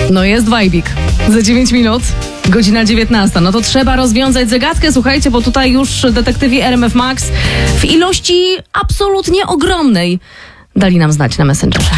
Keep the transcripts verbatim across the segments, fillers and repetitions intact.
No jest wajbik. Za dziewięć minut, godzina dziewiętnasta. No to trzeba rozwiązać zagadkę, słuchajcie, bo tutaj już detektywi R M F Max w ilości absolutnie ogromnej dali nam znać na Messengerze.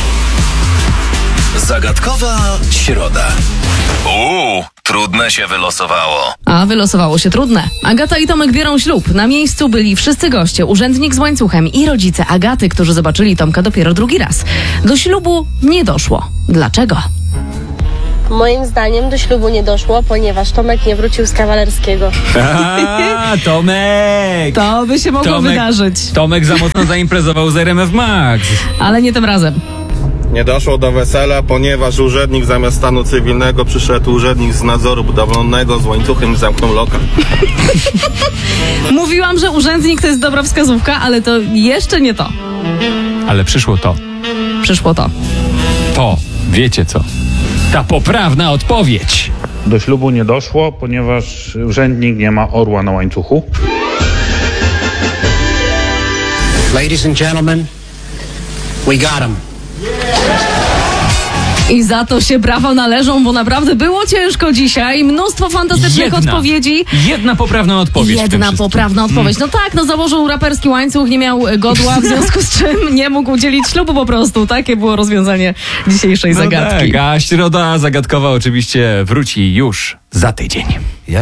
Zagadkowa środa. Uuu, trudne się wylosowało. A wylosowało się trudne. Agata i Tomek biorą ślub. Na miejscu byli wszyscy goście, urzędnik z łańcuchem i rodzice Agaty, którzy zobaczyli Tomka dopiero drugi raz. Do ślubu nie doszło. Dlaczego? Moim zdaniem do ślubu nie doszło, ponieważ Tomek nie wrócił z kawalerskiego. A, Tomek! To by się mogło Tomek, wydarzyć. Tomek za mocno zaimprezował z R M F Max. Ale nie tym razem. Nie doszło do wesela, ponieważ urzędnik zamiast stanu cywilnego przyszedł urzędnik z nadzoru budowlanego z łańcuchem i zamknął lokal. Mówiłam, że urzędnik to jest dobra wskazówka, ale to jeszcze nie to. Ale przyszło to. Przyszło to. To, wiecie co? Ta poprawna odpowiedź. Do ślubu nie doszło, ponieważ urzędnik nie ma orła na łańcuchu. Ladies and gentlemen, we got him. I za to się brawa należą, bo naprawdę było ciężko dzisiaj. Mnóstwo fantastycznych Jedna. odpowiedzi. Jedna poprawna odpowiedź. w tym Jedna wszystkim. poprawna odpowiedź. No tak, no założył raperski łańcuch, nie miał godła, w związku z czym nie mógł udzielić ślubu po prostu. Takie było rozwiązanie dzisiejszej No zagadki. tak, a środa zagadkowa oczywiście wróci już za tydzień.